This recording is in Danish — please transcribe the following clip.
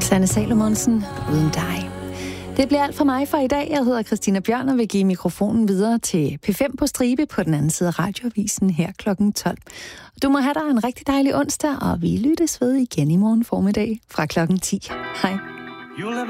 Sanne Salomonsen, uden dig. Det bliver alt for mig for i dag. Jeg hedder Christina Bjørn og vil give mikrofonen videre til P5 på stribe på den anden side af radioavisen her klokken 12. Du må have dig en rigtig dejlig onsdag, og vi lyttes ved igen i morgen formiddag fra klokken 10. Hej.